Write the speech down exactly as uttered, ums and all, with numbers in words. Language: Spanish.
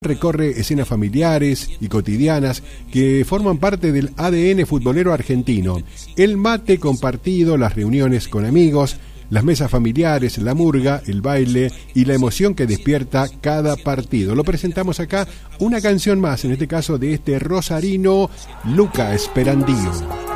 Recorre escenas familiares y cotidianas que forman parte del A D N futbolero argentino. El mate compartido, las reuniones con amigos, las mesas familiares, la murga, el baile y la emoción que despierta cada partido. Lo presentamos acá, una canción más, en este caso de este rosarino, Luca Sperandino.